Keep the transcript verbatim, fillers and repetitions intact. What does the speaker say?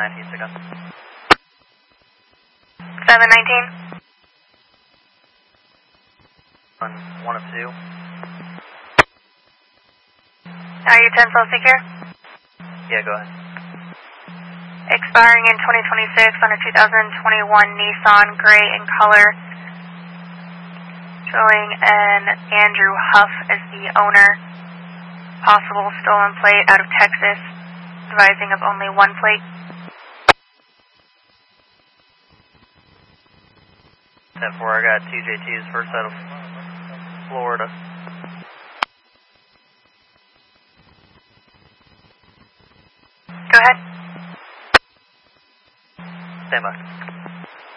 nineteen, stick up. seven nineteen. One, one of two. Are you ten cell secure? Yeah, go ahead. Expiring in twenty twenty-six on a two thousand twenty-one Nissan gray in color. Showing an Andrew Huff as the owner. Possible stolen plate out of Texas. Advising of only one plate. ten four, I got two J Ts first out of Florida. Go ahead. Stand by.